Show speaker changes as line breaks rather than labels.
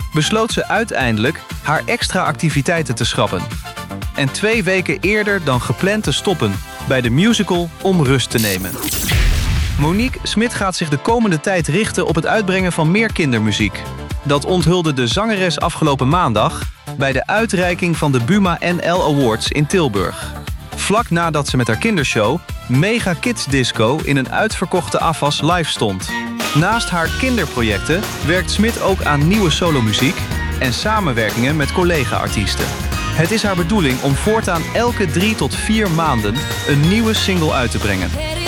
besloot ze uiteindelijk haar extra activiteiten te schrappen. En 2 weken eerder dan gepland te stoppen bij de musical om rust te nemen. Monique Smit gaat zich de komende tijd richten op het uitbrengen van meer kindermuziek. Dat onthulde de zangeres afgelopen maandag bij de uitreiking van de Buma NL Awards in Tilburg. Vlak nadat ze met haar kindershow Mega Kids Disco in een uitverkochte afwas live stond. Naast haar kinderprojecten werkt Smit ook aan nieuwe solomuziek en samenwerkingen met collega-artiesten. Het is haar bedoeling om voortaan elke 3 tot 4 maanden een nieuwe single uit te brengen.